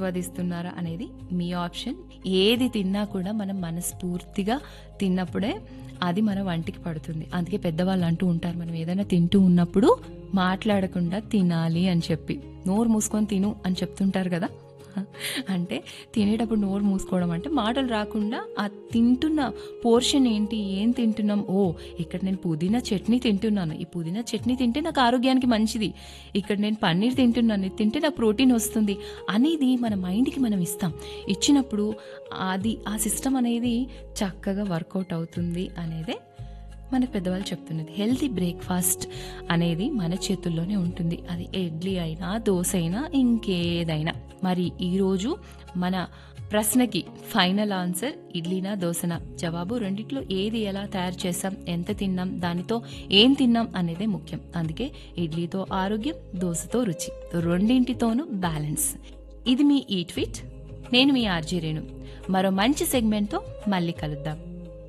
ఆస్వాదిస్తున్నారా అనేది మీ ఆప్షన్. ఏది తిన్నా కూడా మనం మనస్ఫూర్తిగా తిన్నప్పుడే అది మన వంటికి పడుతుంది. అందుకే పెద్దవాళ్ళు అంటూ ఉంటారు, మనం ఏదైనా తింటూ ఉన్నప్పుడు మాట్లాడకుండా తినాలి అని చెప్పి. నోరు మూసుకొని తిను అని చెప్తుంటారు కదా. అంటే తినేటప్పుడు నోరు మూసుకోవడం అంటే మాటలు రాకుండా ఆ తింటున్న పోర్షన్ ఏంటి, ఏం తింటున్నాం, ఓ ఇక్కడ నేను పుదీనా చట్నీ తింటున్నాను, ఈ పుదీనా చట్నీ తింటే నాకు ఆరోగ్యానికి మంచిది, ఇక్కడ నేను పన్నీర్ తింటున్నాను, ఇది తింటే నాకు ప్రోటీన్ వస్తుంది అనేది మన మైండ్కి మనం ఇస్తాం. ఇచ్చినప్పుడు అది ఆ సిస్టమ్ అనేది చక్కగా వర్కౌట్ అవుతుంది అనేదే మన పెద్దవాళ్ళు చెప్తున్నది. హెల్తీ బ్రేక్ఫాస్ట్ అనేది మన చేతుల్లోనే ఉంటుంది. అది ఇడ్లీ అయినా, దోశ అయినా, ఇంకేదైనా. మరి ఈరోజు మన ప్రశ్నకి ఫైనల్ ఆన్సర్ ఇడ్లీనా దోశనా? జవాబు రెండిట్లో ఏది ఎలా తయారు చేసాం, ఎంత తిన్నాం, దానితో ఏం తిన్నాం అనేదే ముఖ్యం. అందుకే ఇడ్లీతో ఆరోగ్యం, దోశతో రుచి, రెండింటితోనూ బ్యాలెన్స్. ఇది మీ ఈట్ ఫిట్. నేను మీ ఆర్జే రేణు. మరో మంచి సెగ్మెంట్తో మళ్ళీ కలుద్దాం.